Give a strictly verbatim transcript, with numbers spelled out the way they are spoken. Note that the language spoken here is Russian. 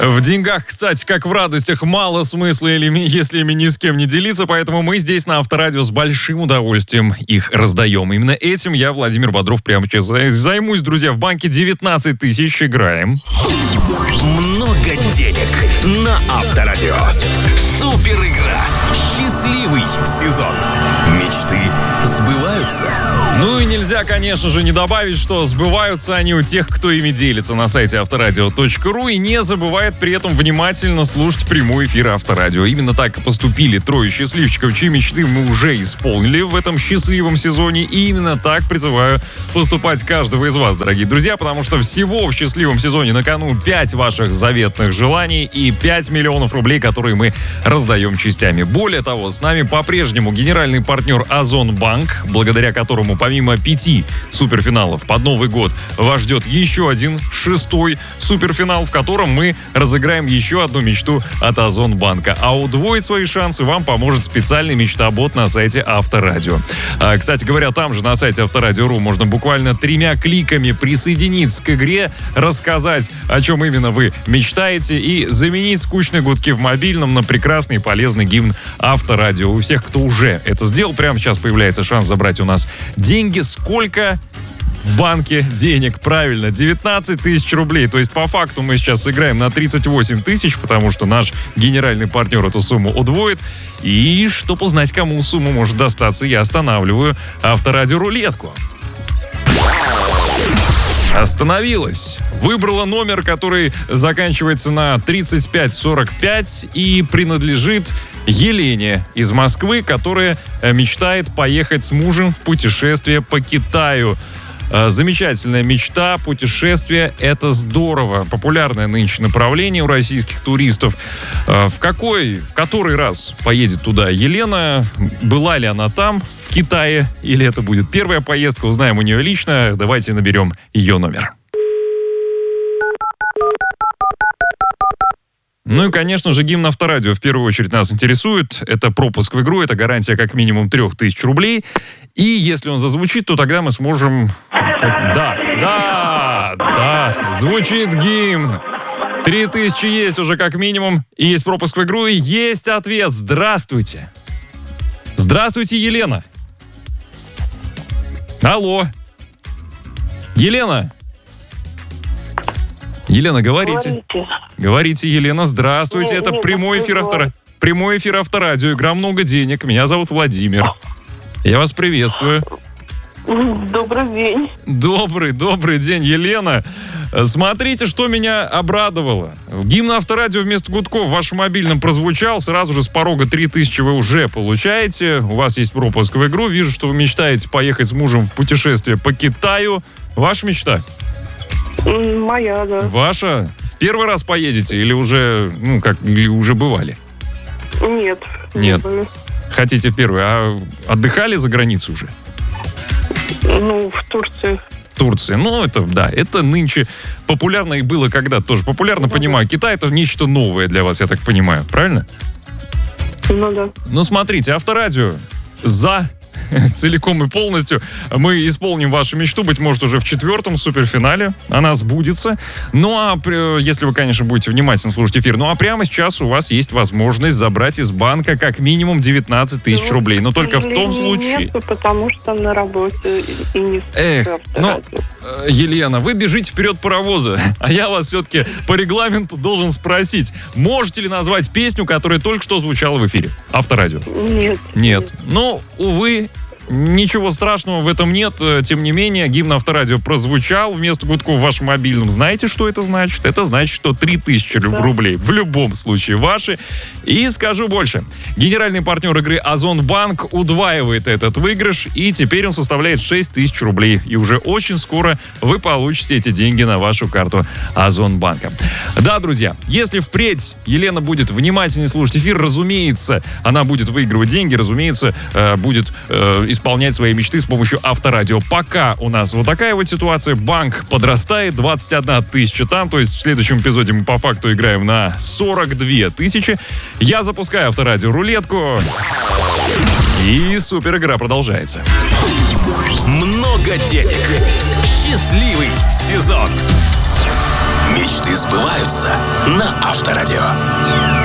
В деньгах, кстати, как в радостях, мало смысла, если ими ни с кем не делиться, поэтому мы здесь на Авторадио с большим удовольствием их раздаем. Именно этим я, Владимир Бодров, прямо сейчас займусь, друзья. В банке девятнадцать тысяч, играем. Много денег на Авторадио. Супер игра. Счастливый сезон. Мечты сбываются. Ну и нельзя, конечно же, не добавить, что сбываются они у тех, кто ими делится на сайте авторадио точка ру и не забывает при этом внимательно слушать прямой эфир Авторадио. Именно так и поступили трое счастливчиков, чьи мечты мы уже исполнили в этом счастливом сезоне. И именно так призываю поступать каждого из вас, дорогие друзья, потому что всего в счастливом сезоне на кону пять ваших заветных желаний и пять миллионов рублей, которые мы раздаем частями. Более того, с нами по-прежнему генеральный партнер Озонбанк, благодаря которому помимо пяти суперфиналов под Новый год вас ждет еще один шестой суперфинал, в котором мы разыграем еще одну мечту от Озонбанка. А удвоить свои шансы вам поможет специальный мечтобот на сайте Авторадио. А, кстати говоря, там же на сайте авторадио точка ру можно буквально тремя кликами присоединиться к игре, рассказать, о чем именно вы мечтаете, и заменить скучные гудки в мобильном на прекрасный и полезный гимн Авторадио. У всех, кто уже это сделал, прямо сейчас появляется шанс забрать у нас деньги. Сколько в банке денег? Правильно, девятнадцать тысяч рублей. То есть по факту мы сейчас сыграем на тридцать восемь тысяч, потому что наш генеральный партнер эту сумму удвоит. И чтобы узнать, кому сумма может достаться, я останавливаю Авторадио рулетку. Остановилась. Выбрала номер, который заканчивается на тридцать пять сорок пять и принадлежит Елене из Москвы, которая мечтает поехать с мужем в путешествие по Китаю. Замечательная мечта, путешествие — это здорово. Популярное нынче направление у российских туристов. В какой, в который раз поедет туда Елена? Была ли она там, в Китае? Или это будет первая поездка? Узнаем у нее лично. Давайте наберем ее номер. Ну и, конечно же, гимн Авторадио в первую очередь нас интересует. Это пропуск в игру, это гарантия как минимум трех тысяч рублей. И если он зазвучит, то тогда мы сможем... Да, да, да, звучит гимн. Три тысячи есть уже как минимум. И есть пропуск в игру, и есть ответ. Здравствуйте. Здравствуйте, Елена. Алло. Елена. Елена, говорите. Говорите. Говорите, Елена, здравствуйте. Нет, Это нет, прямой эфир, автора... прямой эфир Авторадио. Игра «Много денег». Меня зовут Владимир. Я вас приветствую. Добрый день. Добрый, добрый день, Елена. Смотрите, что меня обрадовало. Гимн Авторадио вместо гудков в вашем мобильном прозвучал. Сразу же с порога три тысячи вы уже получаете. У вас есть пропуск в игру. Вижу, что вы мечтаете поехать с мужем в путешествие по Китаю. Ваша мечта? Моя, да. Ваша? В первый раз поедете или уже, ну, как, или уже бывали? Нет. Нет. Не были. Хотите в первый. А отдыхали за границей уже? Ну, в Турции. Турции. Ну, это, да, это нынче популярно и было когда-то тоже популярно, Ну, понимаю. Китай — это нечто новое для вас, я так понимаю, правильно? Ну, да. Ну, смотрите, Авторадио за целиком и полностью. Мы исполним вашу мечту, быть может, уже в четвертом суперфинале. Она сбудется. Ну, а если вы, конечно, будете внимательно слушать эфир. Ну, а прямо сейчас у вас есть возможность забрать из банка как минимум девятнадцать тысяч рублей. Но только в том случае... Нет, потому что на работе и не... Эх, ну, Елена, вы бежите вперед паровоза, а я вас все-таки по регламенту должен спросить, можете ли назвать песню, которая только что звучала в эфире Авторадио? Нет. Нет. Ну, увы, ничего страшного в этом нет. Тем не менее, гимн Авторадио прозвучал вместо гудков в вашем мобильном. Знаете, что это значит? Это значит, что три тысячи да. рублей в любом случае ваши. И скажу больше. Генеральный партнер игры Озонбанк удваивает этот выигрыш, и теперь он составляет шесть тысяч рублей. И уже очень скоро вы получите эти деньги на вашу карту Озонбанка. Да, друзья, если впредь Елена будет внимательнее слушать эфир, разумеется, она будет выигрывать деньги, разумеется, будет исполнять свои мечты с помощью Авторадио. Пока у нас вот такая вот ситуация. Банк подрастает, двадцать одна тысяча там, то есть в следующем эпизоде мы по факту играем на сорок две тысячи. Я запускаю Авторадио рулетку. И супер игра продолжается. Много денег. Счастливый сезон. Мечты сбываются на Авторадио.